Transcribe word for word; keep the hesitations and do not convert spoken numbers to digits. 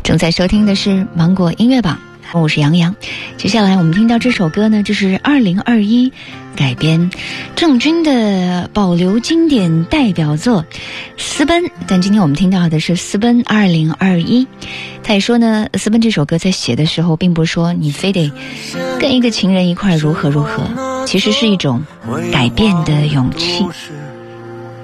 正在收听的是芒果音乐榜，我是杨洋。接下来我们听到这首歌呢，就是二零二一改编郑钧的保留经典代表作《私奔》，但今天我们听到的是《私奔二零二一》。他也说呢，《私奔》这首歌在写的时候，并不是说你非得跟一个情人一块如何如何，其实是一种改变的勇气。